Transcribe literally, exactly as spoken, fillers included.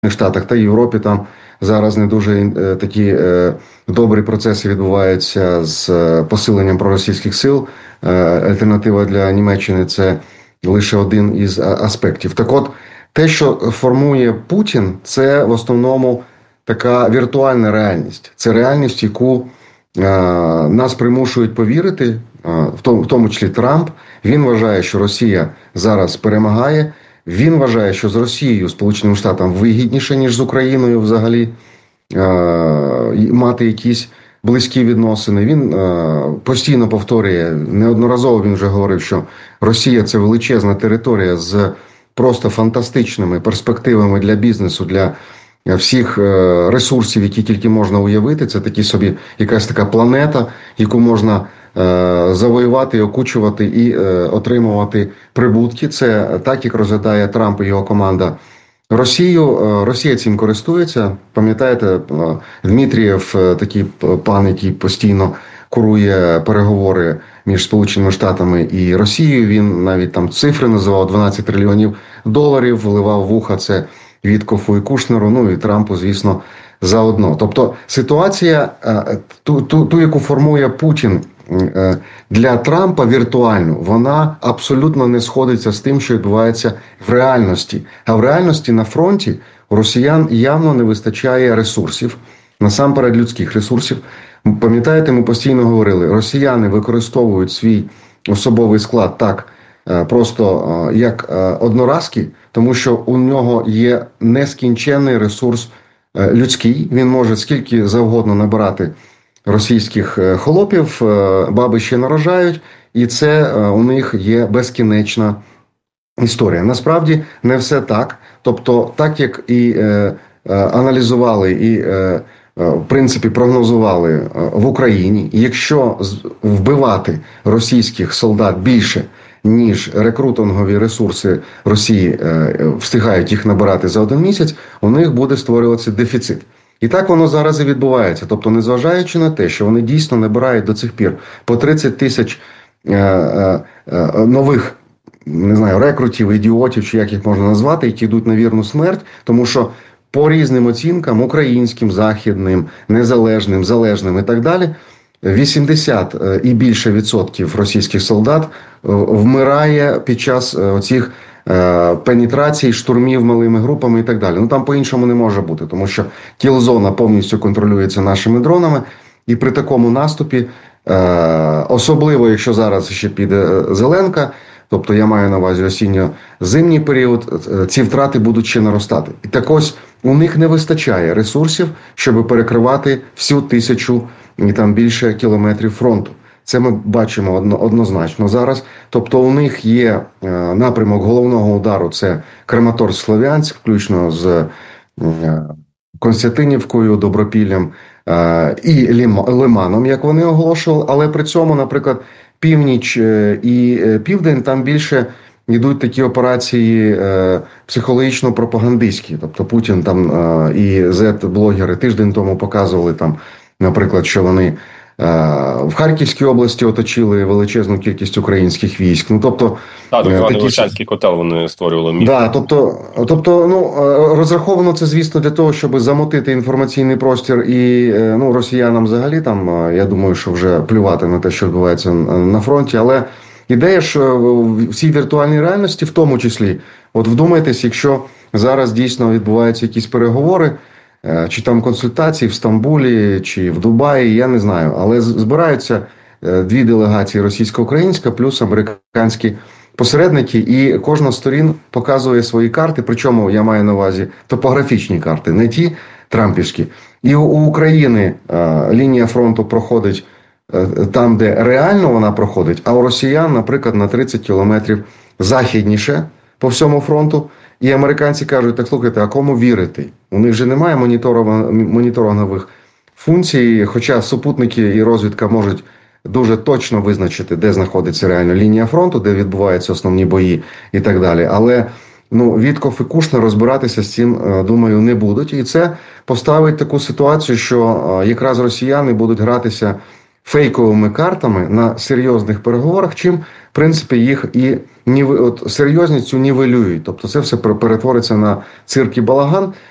Штатах та Європі там зараз не дуже е, такі е, добрі процеси відбуваються з е, посиленням проросійських сил. Е, альтернатива для Німеччини – це лише один із аспектів. Так от, те, що формує Путін, це в основному така віртуальна реальність. Це реальність, яку е, нас примушують повірити, е, в, тому, в тому числі Трамп. Він вважає, що Росія зараз перемагає. Він вважає, що з Росією, Сполученим Штатам вигідніше, ніж з Україною взагалі е- мати якісь близькі відносини. Він е- постійно повторює, неодноразово він вже говорив, що Росія – це величезна територія з просто фантастичними перспективами для бізнесу, для всіх ресурсів, які тільки можна уявити. Це такі собі якась така планета, яку можна завоювати, окучувати і отримувати прибутки. Це так, як розглядає Трамп і його команда Росію. Росія цим користується. Пам'ятаєте, Дмитрієв, такий пан, який постійно курує переговори між Сполученими Штатами і Росією. Він навіть там цифри називав: дванадцять трильйонів доларів, вливав в уха це Віткофу і Кушнеру, ну і Трампу, звісно, заодно. Тобто ситуація, ту, ту, ту яку формує Путін для Трампа віртуальну, вона абсолютно не сходиться з тим, що відбувається в реальності. А в реальності на фронті у росіян явно не вистачає ресурсів, насамперед людських ресурсів. Пам'ятаєте, ми постійно говорили, росіяни використовують свій особовий склад так, просто як одноразки, тому що у нього є нескінченний ресурс людський. Він може скільки завгодно набирати російських хлопів, баби ще нарожають, і це у них є безкінечна історія. Насправді не все так. Тобто, так як і е, аналізували, і е, в принципі прогнозували в Україні, якщо вбивати російських солдат більше, ніж рекрутингові ресурси Росії е, встигають їх набирати за один місяць, у них буде створюватися дефіцит. І так воно зараз і відбувається. Тобто, незважаючи на те, що вони дійсно набирають до цих пір по тридцять тисяч е, е, е, нових, не знаю, рекрутів, ідіотів, чи як їх можна назвати, які йдуть на вірну смерть, тому що по різним оцінкам, українським, західним, незалежним, залежним і так далі, вісімдесят і більше відсотків російських солдат вмирає під час оцих пенетрацій, штурмів малими групами і так далі. Ну там по-іншому не може бути, тому що кіл-зона повністю контролюється нашими дронами, і при такому наступі, особливо якщо зараз ще піде Зеленка, тобто я маю на увазі осінньо-зимній період, ці втрати будуть ще наростати. І так ось у них не вистачає ресурсів, щоб перекривати всю тисячу і там більше кілометрів фронту. Це ми бачимо одно, однозначно зараз. Тобто у них є е, напрямок головного удару, це Краматорськ-Слов'янськ, включно з е, Константинівкою, Добропіллям е, і Лиманом, як вони оголошували. Але при цьому, наприклад, північ і південь, там більше йдуть такі операції е, психологічно-пропагандистські. Тобто Путін там е, і зет-блогери тиждень тому показували там, наприклад, що вони в Харківській області оточили величезну кількість українських військ. Ну, тобто, так, так званий Вовчанський котел вони створювали міф. Да, тобто, тобто, ну, розраховано це, звісно, для того, щоб замотити інформаційний простір і, ну, росіянам взагалі там, я думаю, що вже плювати на те, що відбувається на фронті, але ідея ж в цій віртуальній реальності, в тому числі, от вдумайтесь, якщо зараз дійсно відбуваються якісь переговори, чи там консультації в Стамбулі, чи в Дубаї, я не знаю. Але збираються дві делегації російсько-українська, плюс американські посередники, і кожна з сторін показує свої карти, причому я маю на увазі топографічні карти, не ті трампівські. І у України лінія фронту проходить там, де реально вона проходить, а у росіян, наприклад, на тридцять кілометрів західніше по всьому фронту. І американці кажуть, так слухайте, а кому вірити? У них же немає моніторингових функцій, хоча супутники і розвідка можуть дуже точно визначити, де знаходиться реально лінія фронту, де відбуваються основні бої і так далі. Але ну, Вітков і Кушнер розбиратися з цим, думаю, не будуть. І це поставить таку ситуацію, що якраз росіяни будуть гратися фейковими картами на серйозних переговорах, чим, в принципі, їх і от, серйозністю нівелюють. Тобто це все перетвориться на цирк і балаган.